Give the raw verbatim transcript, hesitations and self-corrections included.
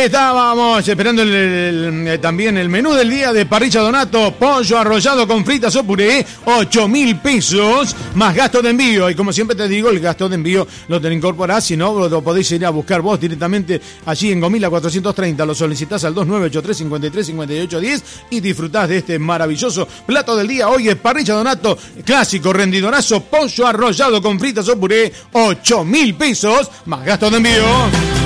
estábamos esperando el, el, el, también el menú del día de Parrilla Donato. Pollo arrollado con fritas o puré, ocho mil pesos, más gasto de envío. Y como siempre te digo, el gasto de envío lo te incorporás. Si no, lo podéis ir a buscar vos directamente allí en Gomila cuatrocientos treinta. Lo solicitás al dos nueve ocho tres, cinco tres, cinco ocho uno cero y disfrutás de este maravilloso plato del día. Hoy es Parrilla Donato, clásico rendidorazo, pollo arrollado con fritas o puré, ocho mil pesos, más gasto de envío.